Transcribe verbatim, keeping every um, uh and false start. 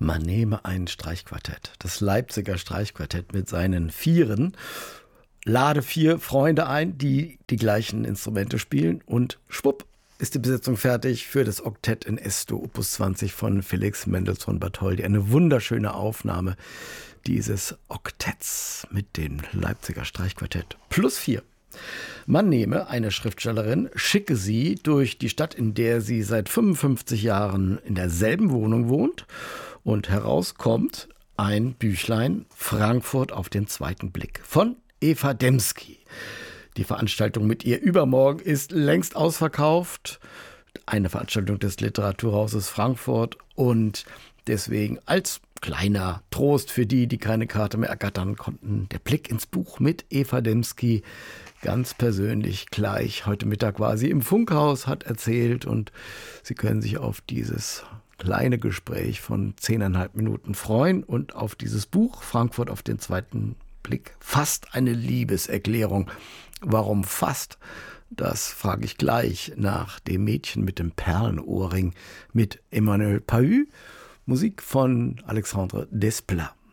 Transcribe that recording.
Man nehme ein Streichquartett, das Leipziger Streichquartett mit seinen Vieren, lade vier Freunde ein, die die gleichen Instrumente spielen und schwupp ist die Besetzung fertig für das Oktett in Es-Dur Opus zwanzig von Felix Mendelssohn Bartholdy. Eine wunderschöne Aufnahme dieses Oktetts mit dem Leipziger Streichquartett plus vier. Man nehme eine Schriftstellerin, schicke sie durch die Stadt, in der sie seit fünfundfünfzig Jahren in derselben Wohnung wohnt, und herauskommt ein Büchlein Frankfurt auf den zweiten Blick von Eva Demski. Die Veranstaltung mit ihr übermorgen ist längst ausverkauft. Eine Veranstaltung des Literaturhauses Frankfurt, und deswegen als kleiner Trost für die, die keine Karte mehr ergattern konnten, der Blick ins Buch mit Eva Demski. Ganz persönlich gleich. Heute Mittag war sie im Funkhaus, hat erzählt, und Sie können sich auf dieses kleine Gespräch von zehneinhalb Minuten freuen und auf dieses Buch Frankfurt auf den zweiten Blick. Fast eine Liebeserklärung. Warum fast? Das frage ich gleich nach dem Mädchen mit dem Perlenohrring mit Emmanuel Pahud. Musik von Alexandre Desplat.